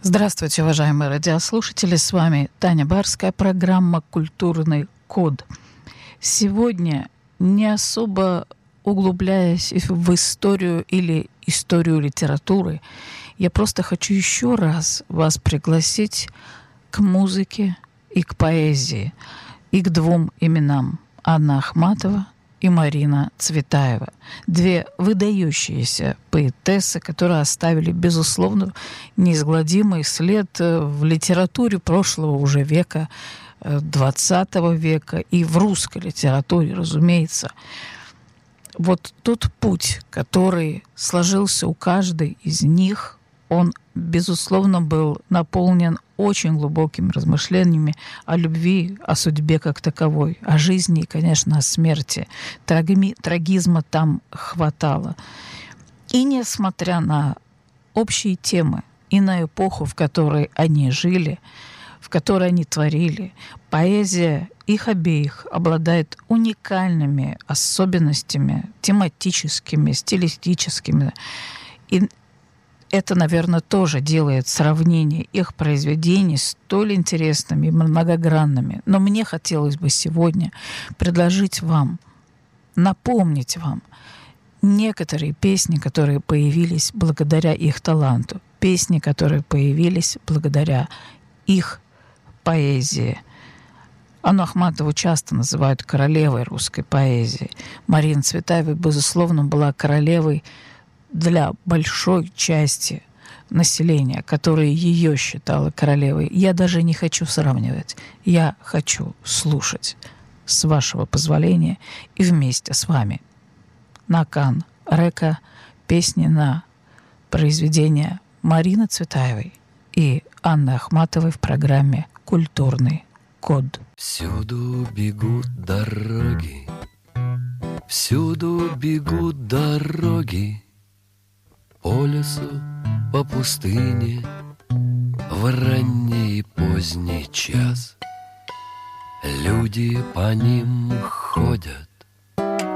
Здравствуйте, уважаемые радиослушатели. С вами Таня Барская, программа «Культурный код». Сегодня, не особо углубляясь в историю или историю литературы, я просто хочу еще раз вас пригласить к музыке и к поэзии, и к двум именам – Анна Ахматова и Марина Цветаева. Две выдающиеся поэтессы, которые оставили, безусловно, неизгладимый след в литературе прошлого уже века, XX века и в русской литературе, разумеется. Вот тот путь, который сложился у каждой из них, он, безусловно, был наполнен очень глубокими размышлениями о любви, о судьбе как таковой, о жизни и, конечно, о смерти. Трагизма там хватало. И несмотря на общие темы и на эпоху, в которой они жили, в которой они творили, поэзия их обеих обладает уникальными особенностями тематическими, стилистическими. И это, наверное, тоже делает сравнение их произведений столь интересными и многогранными. Но мне хотелось бы сегодня предложить вам, напомнить вам некоторые песни, которые появились благодаря их таланту, песни, которые появились благодаря их поэзии. Анну Ахматову часто называют королевой русской поэзии. Марина Цветаева, безусловно, была королевой для большой части населения, которое ее считало королевой. Я даже не хочу сравнивать. Я хочу слушать, с вашего позволения, и вместе с вами. Накан Река, песни на произведения Марины Цветаевой и Анны Ахматовой в программе «Культурный код». Всюду бегут дороги, всюду бегут дороги, по лесу, по пустыне, в ранний и поздний час. Люди по ним ходят,